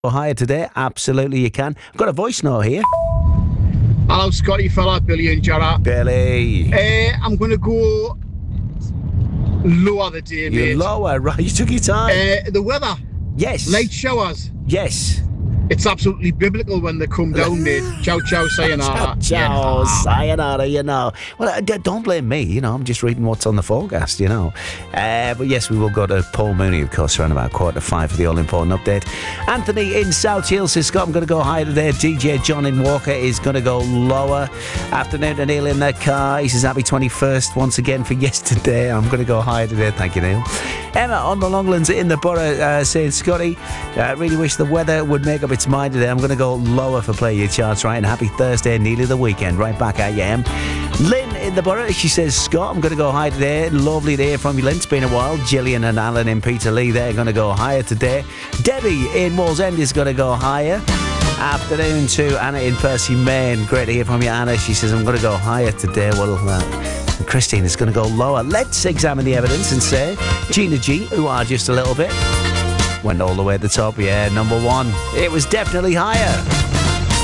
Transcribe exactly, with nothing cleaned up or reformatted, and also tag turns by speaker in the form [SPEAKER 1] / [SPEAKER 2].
[SPEAKER 1] higher today? Absolutely you can. I've got a voice note here.
[SPEAKER 2] Hello, Scotty fella, Billy and Jarrah.
[SPEAKER 1] Billy.
[SPEAKER 2] Uh, I'm going to go lower the day,
[SPEAKER 1] You're
[SPEAKER 2] mate.
[SPEAKER 1] lower, right? You took your time.
[SPEAKER 2] Uh, the weather.
[SPEAKER 1] Yes.
[SPEAKER 2] Light showers.
[SPEAKER 1] Yes.
[SPEAKER 2] It's absolutely biblical when they come down, mate. Ciao, ciao, sayonara.
[SPEAKER 1] Ciao,
[SPEAKER 2] Yeah.
[SPEAKER 1] sayonara, you know. Well, uh, d- don't blame me, you know. I'm just reading what's on the forecast, you know. Uh, but yes, we will go to Paul Mooney, of course, around about quarter to five for the all-important update. Anthony in South Hill says, Scott, I'm going to go higher today. D J John in Walker is going to go lower. Afternoon to Neil in the car. He says, happy twenty-first once again for yesterday. I'm going to go higher today. Thank you, Neil. Emma on the Longlands in the Borough uh, saying, Scotty, I uh, really wish the weather would make up its mind today. I'm going to go lower for Play Your Charts, right? And happy Thursday, nearly the weekend. Right back at you, Em. Lynn in the Borough, she says, Scott, I'm going to go higher today. Lovely to hear from you, Lynn. It's been a while. Gillian and Alan in Peterlee, they're going to go higher today. Debbie in Wallsend is going to go higher. Afternoon to Anna in Percy, Maine. Great to hear from you, Anna. She says, I'm going to go higher today. Well, uh, Christine is going to go lower. Let's examine the evidence and say Gina G, who are just a little bit, went all the way to the top. Yeah, number one. It was definitely higher.